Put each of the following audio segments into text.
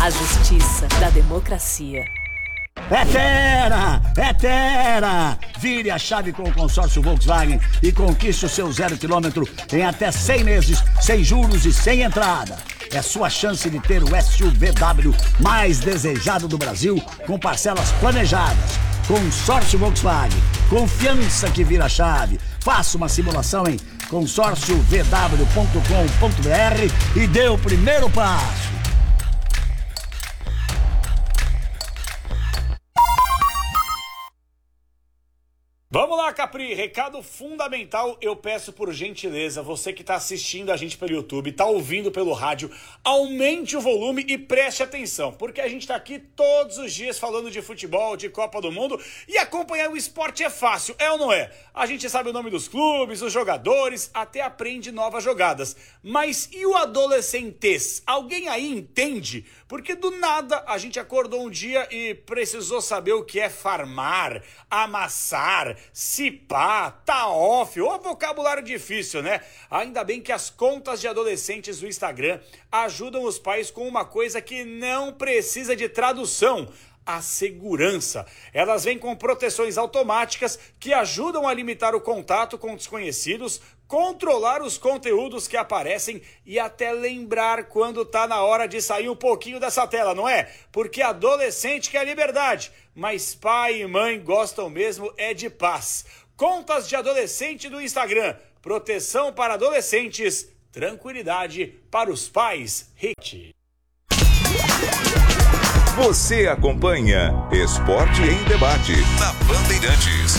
A justiça da democracia. É Terra! Vire a chave com o consórcio Volkswagen e conquiste o seu 0 km em até 100 meses, sem juros e sem entrada. É sua chance de ter o SUVW mais desejado do Brasil, com parcelas planejadas. Consórcio Volkswagen, confiança que vira chave. Faça uma simulação em consórciovw.com.br e dê o primeiro passo. Vamos lá, Capri, recado fundamental, eu peço por gentileza, você que está assistindo a gente pelo YouTube, está ouvindo pelo rádio, aumente o volume e preste atenção, porque a gente está aqui todos os dias falando de futebol, de Copa do Mundo, e acompanhar o esporte é fácil, é ou não é? A gente sabe o nome dos clubes, os jogadores, até aprende novas jogadas, mas e o adolescentez? Alguém aí entende? Porque do nada a gente acordou um dia e precisou saber o que é farmar, amassar, cipá, tá off, ô vocabulário difícil, né? Ainda bem que as contas de adolescentes do Instagram ajudam os pais com uma coisa que não precisa de tradução: a segurança. Elas vêm com proteções automáticas que ajudam a limitar o contato com desconhecidos, controlar os conteúdos que aparecem e até lembrar quando tá na hora de sair um pouquinho dessa tela, não é? Porque adolescente quer liberdade, mas pai e mãe gostam mesmo é de paz. Contas de adolescente do Instagram, proteção para adolescentes, tranquilidade para os pais. Hit. Você acompanha Esporte em Debate na Bandeirantes.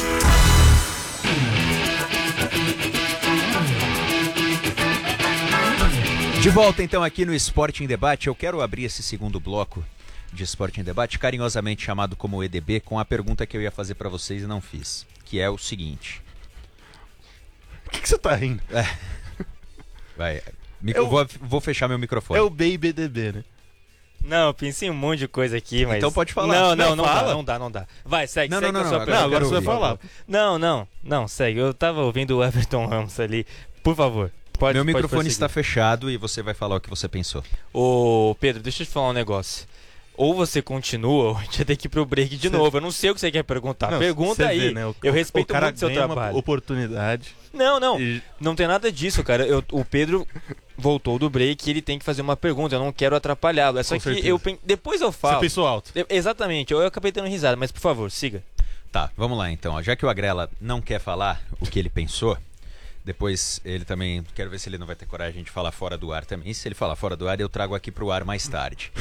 De volta então aqui no Esporte em Debate, eu quero abrir esse segundo bloco de Esporte em Debate, carinhosamente chamado como EDB, com a pergunta que eu ia fazer pra vocês e não fiz, que é o seguinte. O que você tá rindo? Vai, vou fechar meu microfone. É o BBDB, né? Não, eu pensei em um monte de coisa aqui, mas... Então pode falar. Não dá. Vai, segue a sua pergunta. Não, agora você vai falar. Não, segue. Eu tava ouvindo o Everton Ramos ali. Por favor. Meu microfone está fechado e você vai falar o que você pensou. Ô, Pedro, deixa eu te falar um negócio. Ou você continua, ou a gente vai ter que ir pro break de novo. Eu não sei o que você quer perguntar. Pergunta aí. Vê, né? Eu respeito muito o seu trabalho. Uma oportunidade. Não tem nada disso, cara. O Pedro voltou do break e ele tem que fazer uma pergunta. Eu não quero atrapalhá-lo. É só que depois eu falo. Você pensou alto. Exatamente. Eu acabei tendo risada, mas por favor, siga. Tá, vamos lá então. Já que o Agrela não quer falar o que ele pensou, depois ele também, quero ver se ele não vai ter coragem de falar fora do ar também. E se ele falar fora do ar, eu trago aqui pro ar mais tarde.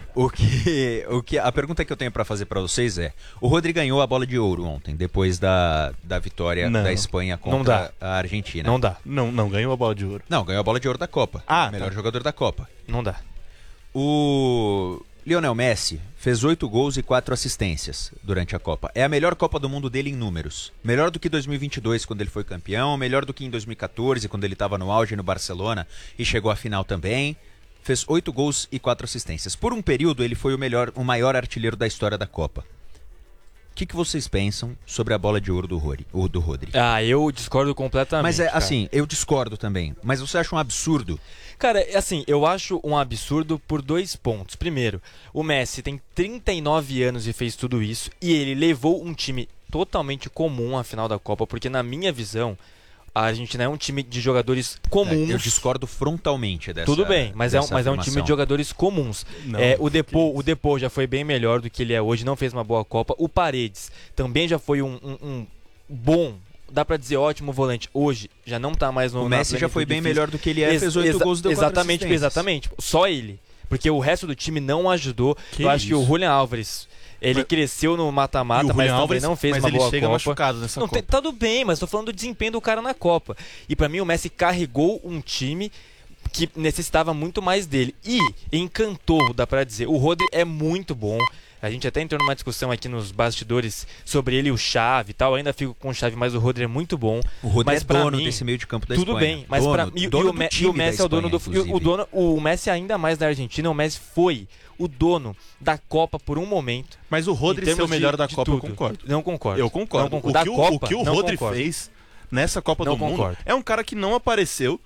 A pergunta que eu tenho pra fazer pra vocês é: o Rodri ganhou a bola de ouro ontem, depois da vitória da Espanha contra a Argentina. Não dá. Não ganhou a bola de ouro. Não, ganhou a bola de ouro da Copa. Melhor jogador da Copa. Não dá. O Lionel Messi fez 8 gols e 4 assistências durante a Copa. É a melhor Copa do Mundo dele em números. Melhor do que 2022, quando ele foi campeão. Melhor do que em 2014, quando ele estava no auge no Barcelona e chegou à final também. Fez 8 gols e 4 assistências. Por um período, ele foi o maior artilheiro da história da Copa. O que vocês pensam sobre a bola de ouro do Rodri? Eu discordo completamente. Mas assim, eu discordo também. Mas você acha um absurdo? Cara, assim, eu acho um absurdo por 2 pontos. Primeiro, o Messi tem 39 anos e fez tudo isso. E ele levou um time totalmente comum à final da Copa. Porque na minha visão, a Argentina é um time de jogadores comuns. Eu discordo frontalmente dessa. Tudo bem, mas é um time de jogadores comuns. O Depô já foi bem melhor do que ele é hoje, não fez uma boa Copa. O Paredes também já foi um bom, dá pra dizer ótimo volante. Hoje já não tá mais no... O Messi já foi bem melhor do que ele é, fez 8 gols e deu 4 assistências. Exatamente, só ele. Porque o resto do time não ajudou. Acho que o Julian Álvares... Ele cresceu no mata-mata, mas também não fez uma boa Copa. Machucado nessa Copa. Tá tudo bem, mas tô falando do desempenho do cara na Copa. E pra mim o Messi carregou um time que necessitava muito mais dele. E encantou, dá pra dizer. O Rodri é muito bom. A gente até entrou numa discussão aqui nos bastidores sobre ele e o Xavi e tal. Eu ainda fico com o Xavi, mas o Rodri é muito bom. O Rodri é dono desse meio de campo da Espanha. Tudo bem, mas o Messi é o dono do... O Messi ainda mais da Argentina. O Messi foi o dono da Copa por um momento. Mas o Rodri ser o melhor da Copa, eu concordo. Não concordo. Eu concordo. O que o Rodri fez nessa Copa do Mundo é um cara que não apareceu,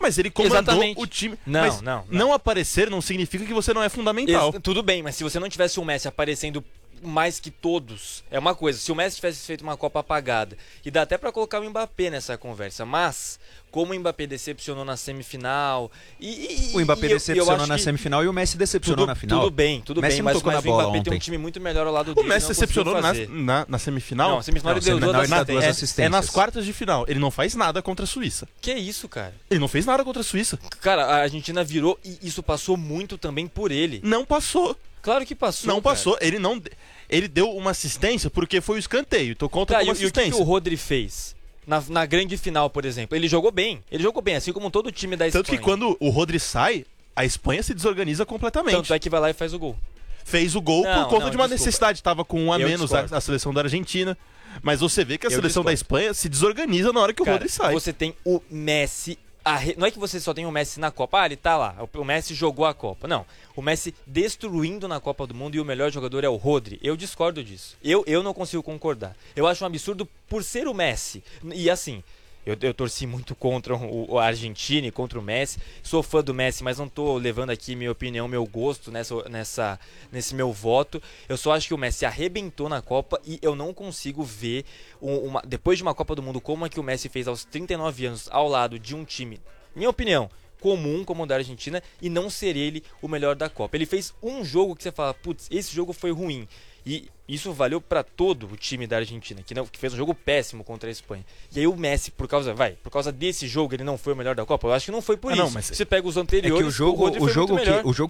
Mas ele comandou Exatamente. o time. Não, mas não. aparecer não significa que você não é fundamental. Tudo bem, mas se você não tivesse o Messi aparecendo mais que todos, é uma coisa. Se o Messi tivesse feito uma Copa apagada, e dá até pra colocar o Mbappé nessa conversa, mas como o Mbappé decepcionou na semifinal o Mbappé decepcionou na semifinal e o Messi decepcionou na final. Tudo bem, Messi mas tocou na o bola Mbappé ontem. tem um time muito melhor ao lado O dele. Messi decepcionou na semifinal? Não, a semifinal ele deu duas assistências. É nas quartas de final. Ele não faz nada contra a Suíça. Que isso, cara? Ele não fez nada contra a Suíça. Cara, a Argentina virou e isso passou muito também por ele. Não passou. Claro que passou. Não cara. passou. Ele deu uma assistência porque foi o escanteio. Tô contra com uma assistência. E o que o Rodri fez? Na grande final, por exemplo. Ele jogou bem, assim como todo o time da Espanha. Tanto que quando o Rodri sai, a Espanha se desorganiza completamente. Tanto é que vai lá e faz o gol. Fez o gol por conta de uma necessidade. Tava com um a menos a seleção da Argentina. Mas você vê que a seleção da Espanha se desorganiza na hora que o Rodri sai. Você tem o Messi... Não é que você só tem o Messi na Copa. Ah, ele tá lá. O Messi jogou a Copa. Não. O Messi destruindo na Copa do Mundo e o melhor jogador é o Rodri. Eu discordo disso. Eu não consigo concordar. Eu acho um absurdo por ser o Messi. E assim... Eu torci muito contra a Argentina e contra o Messi. Sou fã do Messi, mas não tô levando aqui minha opinião, meu gosto nesse meu voto. Eu só acho que o Messi arrebentou na Copa e eu não consigo ver, depois de uma Copa do Mundo, como é que o Messi fez aos 39 anos ao lado de um time, minha opinião, comum como o da Argentina, e não ser ele o melhor da Copa. Ele fez um jogo que você fala, putz, esse jogo foi ruim. E isso valeu para todo o time da Argentina, que fez um jogo péssimo contra a Espanha. E aí o Messi, por causa desse jogo, ele não foi o melhor da Copa? Eu acho que não foi por isso. Não, mas você pega os anteriores, o jogo